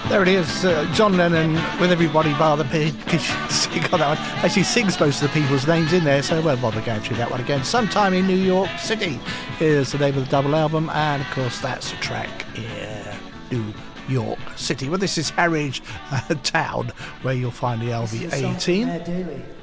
There it is, John Lennon with Everybody Bar the Pig. Got that one. Actually sings most of the people's names in there, so I won't bother going through that one again. Sometime in New York City is the name of the double album, and of course that's a track New York City. Well, this is Harwich Town, where you'll find the LV18.